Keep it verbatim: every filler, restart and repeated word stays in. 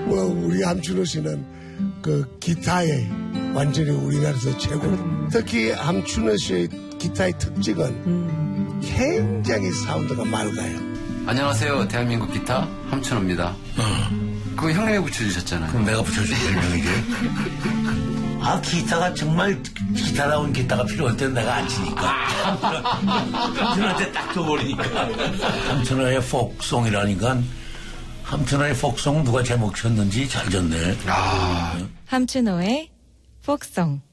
뭐 우리 함춘호 씨는 그 기타에 완전히 우리나라에서 최고. 특히 함춘호 씨의 기타의 특징은 음. 굉장히 사운드가 맑아요. 안녕하세요. 대한민국 기타 함춘호입니다. 어. 그거 형님이 붙여주셨잖아요. 그럼 내가 붙여준 별명이지. 아, 기타가 정말 기타다운 기타가 필요할 때는 내가 안 치니까. 함춘호한테 딱 줘버리니까. 함춘호의 폭송이라니까. 함춘호의 폭송 누가 제목 쳤는지 잘 졌네. 아. 함춘호의 폭송.